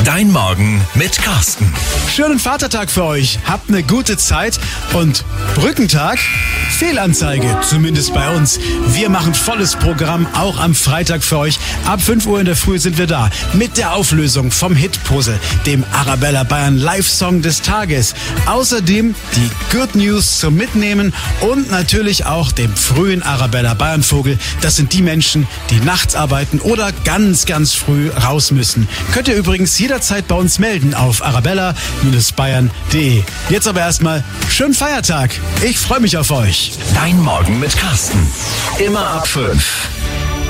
Dein Morgen mit Carsten. Schönen Vatertag für euch. Habt eine gute Zeit und Brückentag? Fehlanzeige, zumindest bei uns. Wir machen volles Programm, auch am Freitag für euch. Ab 5 Uhr in der Früh sind wir da mit der Auflösung vom Hit-Puzzle, dem Arabella Bayern Live-Song des Tages. Außerdem die Good News zum Mitnehmen und natürlich auch dem frühen Arabella Bayern Vogel. Das sind die Menschen, die nachts arbeiten oder ganz, ganz früh raus müssen. Könnt ihr übrigens jederzeit bei uns melden auf arabella-bayern.de. Jetzt aber erstmal schönen Feiertag. Ich freue mich auf euch. Dein Morgen mit Carsten. Immer ab 5.